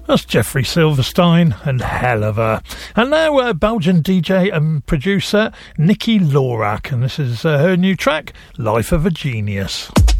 That's Jeffrey Silverstein and Hell of a. And now Belgian DJ and producer Nikki Lorak, and this is her new track, Life of a Genius.